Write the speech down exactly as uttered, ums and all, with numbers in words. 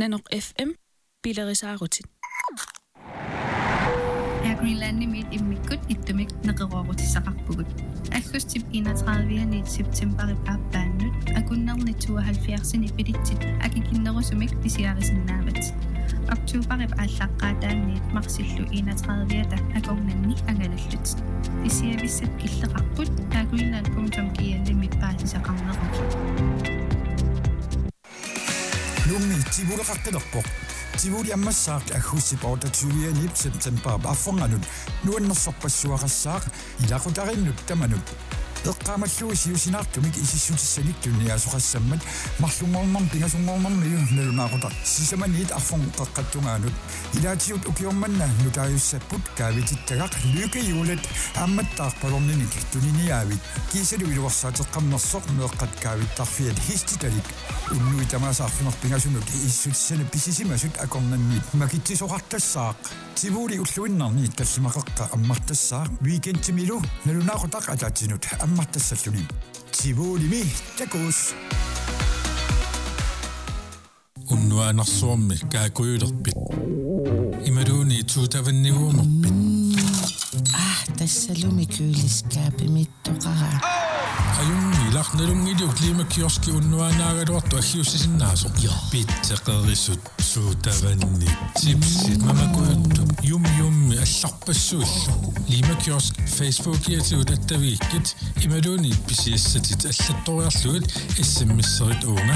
Nanok F M Bilerisaarutit. Greenland mit immikut ittumik neqeruarutisaqarpugut. Agustib enogtredive september ippaappaannut akunnarni tooghalvfjerds ipilitsit akikinnerusumik pisiarisinnaavit. Oktober ipaallaqqaataanniit marsillu enogtredive akornanni angalallut. Pisiavissat killeqarput greenland punktum g l mippaasisaqarneruq. Lummi tibuleqarqilerpoq. Tivoli ammassaaq aggussip otteogtyve september affornganut nuannersorpassuaqassaaq ilaqutarinnut tamanut eqqaamallugu siusinaartumik isissutissaniktuni asoqassammat marlungornarm pingasungornarmiu nalunaaqutaq sisamaniit arfon qaqqattungaanut ilaatiut ukiormanna nutaajussaput kaavitittagaq lyukayuulat aammattaarpalorninik tuniniaavit kiisalu iluarsaateqqamnersoq meeqqat kaavittarfiat histitalik unnui tamaasаарfimer pingasunut issutissana pisisimasut akornanniit makittisoqartassaaq tivoli ulluinnarniit kallimaqeqqa ammartassaaq weekendtimilu nalunaaqutaq ataatsinut ammartassalluni tivoli mi takus unnuaanarsuarmi kaakuyulerpit imaluuni tuutavannivuumerpit ah tassalumi kyyliskaapimittoqara ajunni larnalungiliuk liimakioski unnuanaagaluartu aggiussisinnaasor pitteqerissut suutavanni tipsit mamakuyuttu yum yummi allarpassuullu liimakiosk facebookiatigut attaviikkit imaluuni pisiassatit allattoriarlugut issimmisserit uunga